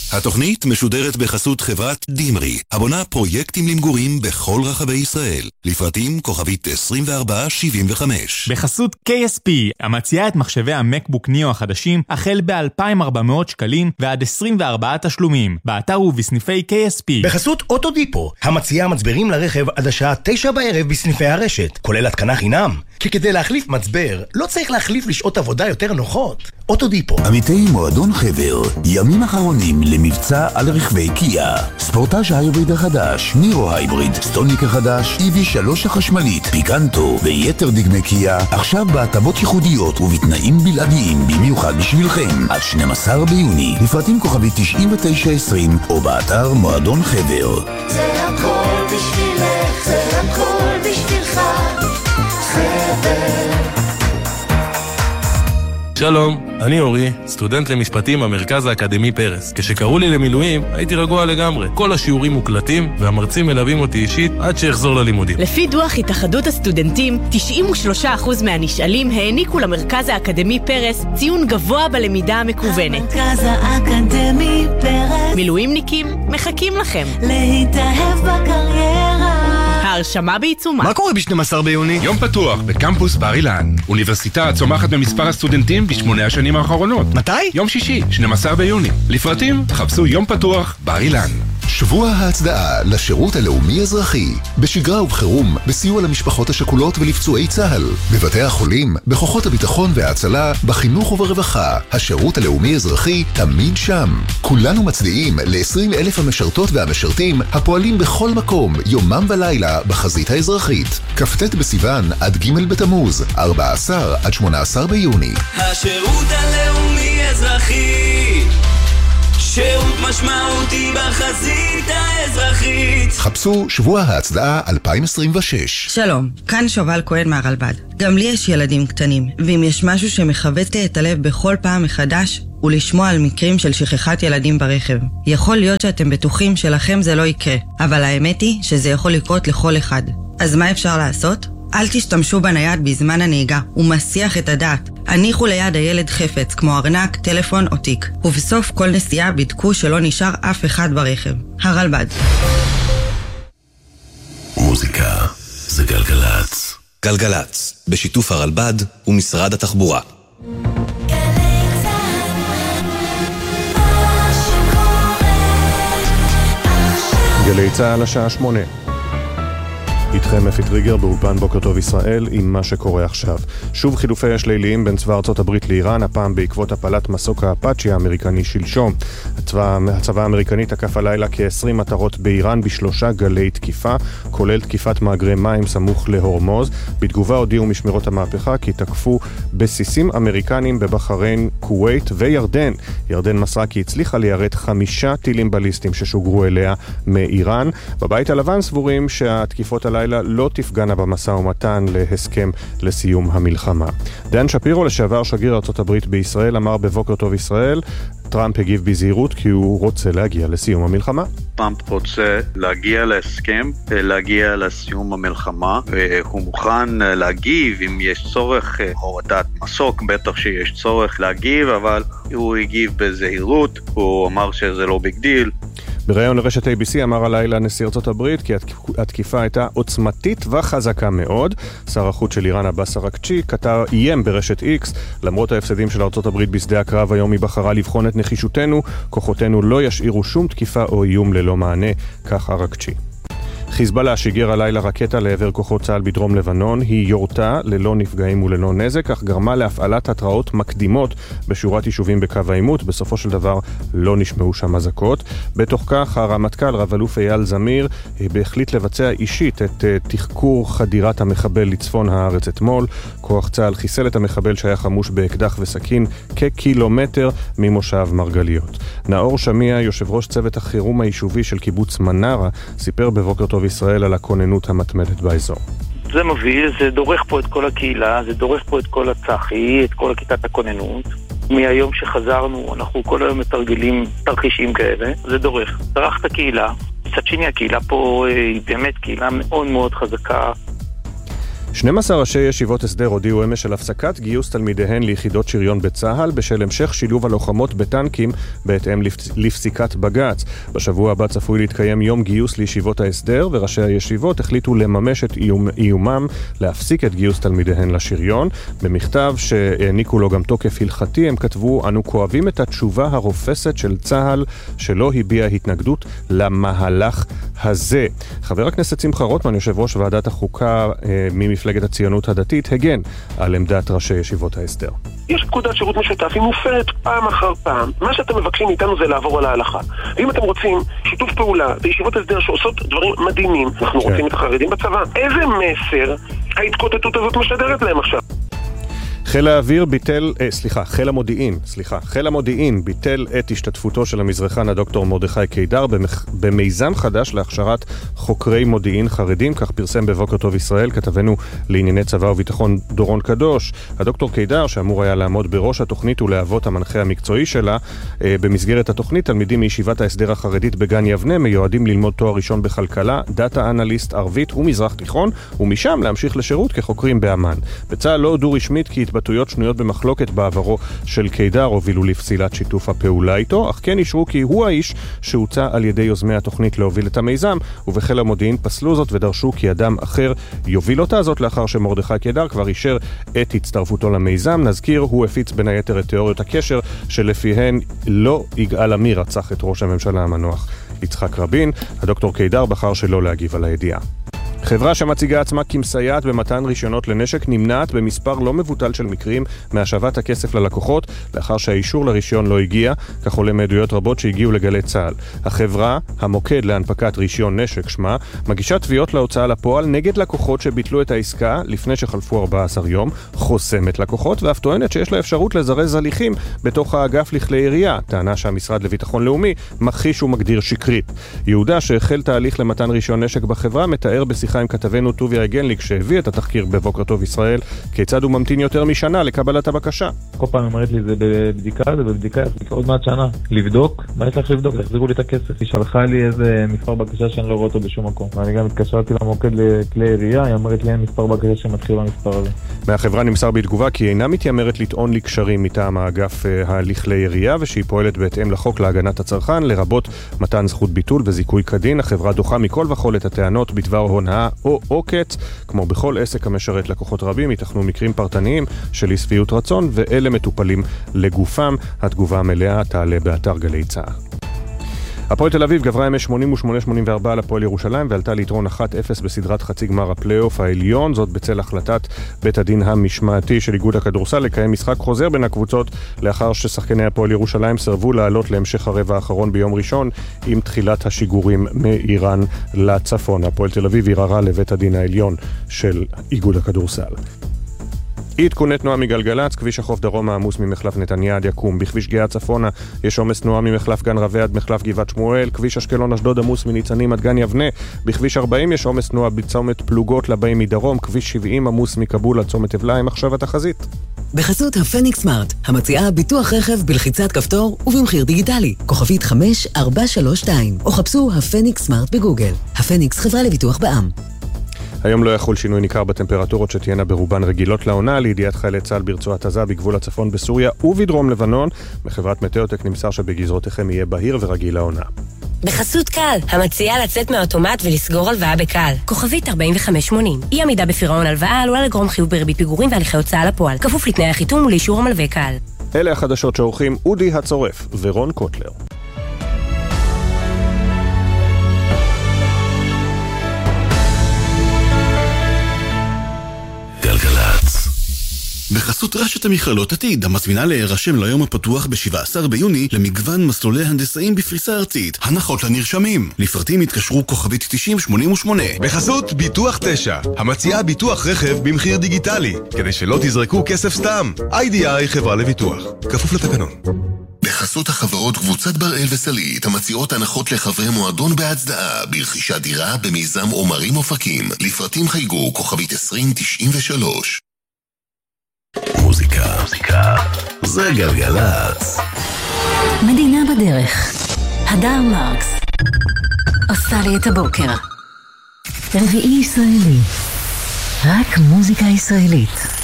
התוכנית משודרת בחסות חברת דימרי, הבונה פרויקטים למגורים בכל רחבי ישראל. לפרטים כוכבית 2475. בחסות KSP, המציעה את מחשבי המקבוק ניו החדשים, החל ב-2,400 שקלים ועד 24 תשלומים, באתר ובסניפי KSP. בחסות אוטודיפו, המציעה מצברים לרכב עד השעה 9 בערב בסניפי הרשת, כולל התקנה חינם. כי כדי להחליף מצבר, לא צריך להחליף לשעות עבודה יותר נוחות. אוטודיפו. עמיתי מועדון חבר, ימים אחרונים למבצע על רכבי קיה. ספורטאז' ההיבריד החדש, נירו הייבריד, סטוניק החדש, EV3 החשמלית, פיקנטו ויתר דגמי קיה, עכשיו בהטבות ייחודיות ובתנאים בלעדיים במיוחד בשבילכם. עד 12 ביוני, לפרטים כוכבית 9920 או באתר מועדון חבר. זה הכל בשבילך, זה הכל בשבילך. שלום, אני אורי, סטודנט למשפטים במרכז האקדמי פרס. כשקראו לי למילואים, הייתי רגוע לגמרי. כל השיעורים מוקלטים, והמרצים מלווים אותי אישית עד שיחזור ללימודים. לפי דוח התאחדות הסטודנטים, 93% מהנשאלים העניקו למרכז האקדמי פרס ציון גבוה בלמידה המקוונת. המרכז האקדמי פרס. מילואימניקים מחכים לכם. להתאהב בקריירה. ההרשמה בעיצומה. מה קורה ב-12 ביוני? יום פתוח בקמפוס בר אילן. אוניברסיטה צומחת במספר הסטודנטים ב8 השנים האחרונות. מתי? יום שישי, 12 ביוני. לפרטים, חפשו יום פתוח בר אילן. שבוע ההצדעה לשירות הלאומי אזרחי, בשגרה ובחירום, בסיוע למשפחות השכולות ולפצועי צה"ל, בבתי החולים, בכוחות הביטחון וההצלה, בחינוך וברווחה. השירות הלאומי אזרחי תמיד שם. כולנו מצדיעים ל20,000 המשרתות והמשרתים הפועלים בכל מקום, יומם ולילה, בחזית האזרחית. כ"ט בסיוון עד ג' בתמוז, 14 עד 18 ביוני. השירות הלאומי אזרחי, שירות משמעותי בחזית האזרחית. חפשו שבוע ההצדעה 2026. שלום, כאן שובל כהן מהרלב"ד. גם לי יש ילדים קטנים, ואם יש משהו שמחבט לי את הלב בכל פעם מחדש, הוא לשמוע על מקרים של שכחת ילדים ברכב. יכול להיות שאתם בטוחים שלכם זה לא יקרה, אבל האמת היא שזה יכול לקרות לכל אחד. אז מה אפשר לעשות? אל תשתמשו בנייד בזמן הנהיגה, הוא מסיח את הדעת. הניחו ליד הילד חפץ, כמו ארנק, טלפון או תיק. ובסוף כל נסיעה בדקו שלא נשאר אף אחד ברכב. הרלב"ד. מוזיקה זה גלגלץ. גלגלץ, בשיתוף הרלב"ד ומשרד התחבורה. גלי צהל השעה 8. איתכם אפי טריגר באולפן בוקר טוב ישראל עם מה שקורה עכשיו. שוב חילופי אש ליליים בין צבא ארצות הברית לאיראן, הפעם בעקבות הפלת מסוק האפאצ'י האמריקני שלשום. הצבא האמריקני תקף הלילה כ-20 מטרות באיראן ב3 גלי תקיפה, כולל תקיפת מאגרי מים סמוך להורמוז. בתגובה הודיעו משמרות המהפכה כי תקפו בסיסים אמריקנים בבחריין, כווית וירדן. ירדן מסרה כי הצליחה ליירט 5 טילים בליסטיים ששוגרו אליה מאיראן. בבית הלבן סבורים שהתקיפות הלילה לא תפגענה במשא ומתן להסכם לסיום המלחמה. דן שפירו, לשעבר שגריר ארצות הברית בישראל, אמר בבוקר טוב ישראל, טראמפ הגיב בזהירות כי הוא רוצה להגיע לסיום המלחמה. טראמפ רוצה להגיע להסכם, להגיע לסיום המלחמה, והוא מוכן להגיב אם יש צורך הורדת מסוק, בטח שיש צורך להגיב, אבל הוא הגיב בזהירות, הוא אמר שזה לא ביג דיל. בראיון לרשת ABC אמר הלילה נשיא ארצות הברית כי התקיפה הייתה עוצמתית וחזקה מאוד. שר החוץ של איראן עבאס אראגצ'י איים ברשת X, למרות ההפסדים של ארצות הברית בשדה הקרב היום היא בחרה לבחון את נחישותנו, כוחותינו לא ישאירו שום תקיפה או איום ללא מענה, כך אראגצ'י. חיזבאללה שיגר הלילה רקטה לעבר כוחות צה"ל בדרום לבנון, היא יורתה ללא נפגעים וללא נזק, אך גרמה להפעלת התראות מקדימות בשורת יישובים בקו העימות, בסופו של דבר לא נשמעו שם אזעקות. בתוך כך הרמטכ"ל רב אלוף אייל זמיר בהחליט לבצע אישית את תחקור חדירת המחבל לצפון הארץ אתמול. כוח צה"ל חיסל את המחבל שהיה חמוש באקדח וסכין כקילומטר ממושב מרגליות. נאור שמיה, יושב ראש צוות החירום היישובי של קיבוץ מנרה, סיפר בבוקר טוב ישראל על הכוננות המתמדת באזור. זה מביא, זה דורך פה את כל הקהילה, זה דורך פה את כל הצחי, את כל כיתת הכוננות. מהיום שחזרנו, אנחנו כל היום מתרגלים תרחישים כאלה, זה דורך. דרך את הקהילה, מצד שני הקהילה פה היא באמת קהילה מאוד מאוד חזקה. 12 ראשי ישיבות הסדר הודיעו אמש על הפסקת גיוס תלמידיהן ליחידות שריון בצהל בשל המשך שילוב הלוחמות בטנקים בהתאם לפסיקת בג"ץ. בשבוע הבא צפוי להתקיים יום גיוס לישיבות ההסדר, וראשי הישיבות החליטו לממש את איומם להפסיק את גיוס תלמידיהן לשריון. במכתב שהעניקו לו גם תוקף הלכתי הם כתבו: אנו כואבים את התשובה הרופסת של צהל שלא הביע התנגדות למהלך הזה. חבר הכנסת שמחה רוטמן, יושב ראש ועדת החוקה ממפלגת הציונות הדתית, הגן על עמדת ראשי ישיבות ההסדר. יש פקודת שירות משותף, היא מופרת פעם אחר פעם. מה שאתם מבקשים מאיתנו זה לעבור על ההלכה. ואם אתם רוצים שיתוף פעולה בישיבות הסדר שעושות דברים מדהימים, אנחנו רוצים את החרדים בצבא. איזה מסר ההתקוטטות הזאת משדרת להם עכשיו? חיל המודיעין ביטל את השתתפותו של המזרחן הדוקטור מרדכי קידר במיזם חדש להכשרת חוקרי מודיעין חרדים, כך פרסם בבוקר טוב ישראל כתבנו לענייני צבא וביטחון דורון קדוש. הדוקטור קידר, שאמור היה לעמוד בראש התוכנית ולהוות המנחה המקצועי שלה, במסגרת התוכנית תלמידים מישיבת ההסדר החרדית בגן יבנה מיועדים ללמוד תואר ראשון בכלכלה, דאטה אנליסט ערבית ומזרח תיכון, ומשם להמשיך לשירות כחוקרים באמן. בצה"ל לא הודו רשמית כי התבטאויות שנויות במחלוקת בעברו של קידר הובילו לפסילת שיתוף הפעולה איתו, אך כן אישרו כי הוא האיש שהוצע על ידי יוזמי התוכנית להוביל את המיזם, ובחיל המודיעין פסלו זאת ודרשו כי אדם אחר יוביל אותה, זאת לאחר שמרדכי קידר כבר אישר את הצטרפותו למיזם. נזכיר, הוא הפיץ בין היתר את תיאוריות הקשר שלפיהן לא יגאל עמיר רצח את ראש הממשלה המנוח יצחק רבין. הדוקטור קידר בחר שלא להגיב על הידיעה. חברה שמציגה עצמה כמסייעת במתן רישיונות לנשק נמנעת במספר לא מבוטל של מקרים מהשבת הכסף ללקוחות לאחר שהאישור לרישיון לא הגיע, כך עולה מעדויות רבות שהגיעו לגלי צה"ל. החברה, המוקד להנפקת רישיון נשק שמה, מגישה תביעות להוצאה לפועל נגד לקוחות שביטלו את העסקה לפני שחלפו 14 יום, חוסמת לקוחות ואף טוענת שיש לה אפשרות לזרז הליכים בתוך האגף לכלי ירייה, טענה שהמשרד לביטחון לאומי מכחיש ומגדיר שקרית. יהודה שהחל תהליך למתן רישיון נשק בחברה מתאר בשיחה עם כתבנו טוביה גנליק שהביא את התחקיר בבוקר טוב ישראל כיצד הוא ממתין יותר משנה לקבלת הבקשה. כל פעם אמרת לי זה בבדיקה, עוד מעט שנה לבדוק, מה יש לך לבדוק? תחזירו לי את הכסף. היא שלחה לי איזה מספר בקשה שאני לא רואה אותו בשום מקום, ואני גם התקשרתי למוקד לכלי עירייה, היא אמרת לי אין מספר בקשה שמתחיל במספר הזה. מהחברה נמסר בתגובה כי אינה מתיימרת לטעון לקשרים מטעם האגף לכלי עירייה ושהיא פועלת בהתאם לחוק להגנת הצרכן, לרבות מתן זכות ביטול וזיכוי כדין. החברה דוחה מכל וכל את הטענות בדבר הונאה או עוקץ. כמו בכל עסק המשרת לקוחות רבים, ייתכנו מקרים פרטניים של אי-שביעות רצון, ואלה מטופלים לגופם. התגובה המלאה תעלה באתר גלי צה"ל. הפועל תל אביב גברה אמש 88-84 על הפועל ירושלים ועלתה ליתרון 1-0 בסדרת חצי גמר הפלייאוף העליון, זאת בצל החלטת בית הדין המשמעתי של איגוד הכדורסל לקיים משחק חוזר בין הקבוצות לאחר ששחקני הפועל ירושלים סרבו לעלות להמשך הרבע האחרון ביום ראשון עם תחילת השיגורים מאיראן לצפון. הפועל תל אביב ערערה לבית הדין העליון של איגוד הכדורסל. עדכוני תנועה מגלגלצ, כביש החוף דרום העמוס ממחלף נתניה עד יקום, בכביש גאה צפונה יש עומס תנועה ממחלף גן רווה עד מחלף גבעת שמואל, כביש אשקלון אשדוד עמוס מניצנים עד גן יבנה, בכביש 40 יש עומס תנועה בצומת פלוגות לבאים מדרום, כביש 70 עמוס מקבול עד צומת אבליים. עכשיו התחזית. בחסות הפניקס סמארט, המציעה ביטוח רכב בלחיצת כפתור ובמחיר דיגיטלי, כוכבית 5432, או חפשו הפניקס סמארט בגוגל. הפניקס, חברה לביטוח בע"מ. היום לא יחול שינוי ניכר בטמפרטורות שתהיינה ברובן רגילות לעונה. לידיעת חיילי צה"ל ברצועת עזה, בגבול הצפון בסוריה ובדרום לבנון, מחברת מטאוטק נמסר שבגזרותיכם יהיה בהיר ורגיל לעונה. בחסות קל, המציעה לצאת מהאוטומט ולסגור הלוואה בקל, כוכבית 4580. אי עמידה בפירעון הלוואה עלולה לגרום חיוב בריבית פיגורים והליכי הוצאה לפועל, כפוף לתנאי החיתום ולאישור המלווה קל. אלה החדשות שעורכים אודי הצורף ורון קוטלר. בחסות רשת המכללות עתיד, המזמינה להירשם ליום הפתוח ב-17 ביוני למגוון מסלולי הנדסאים בפריסה ארצית. הנחות לנרשמים. לפרטים התקשרו כוכבית 9088. בחסות ביטוח 9, המציעה ביטוח רכב במחיר דיגיטלי, כדי שלא תזרקו כסף סתם. IDI חברה לביטוח. כפוף לתקנון. בחסות החברות קבוצת בראל וסלית, המציעות הנחות לחברי מועדון בהצדעה ברכישת דירה במיזם עומרים אופקים. לפרטים חייגו כוכבית 2093. מוזיקה זה גלגלצ. מדינה בדרך, הדר מרקס עושה לי את הבוקר. רביעי ישראלי, רק מוזיקה ישראלית.